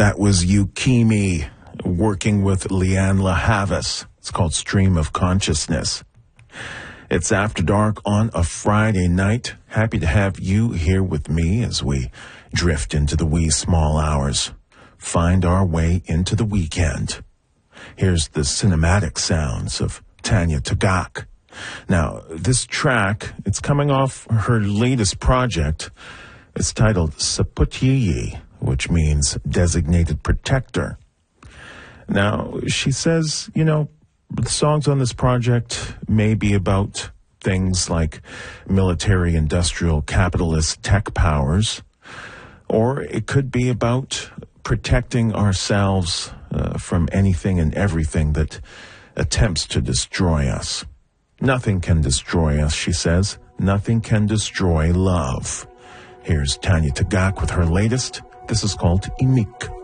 That was Yukimi working with Leanne LaHavis. It's called Stream of Consciousness. It's After Dark on a Friday night. Happy to have you here with me as we drift into the wee small hours. Find our way into the weekend. Here's the cinematic sounds of Tanya Tagaq. Now, this track, it's coming off her latest project. It's titled Saputyiyi, which means Designated Protector. Now, she says, the songs on this project may be about things like military, industrial, capitalist tech powers, or it could be about protecting ourselves from anything and everything that attempts to destroy us. Nothing can destroy us, she says. Nothing can destroy love. Here's Tanya Tagaq with her latest. This is called Imik.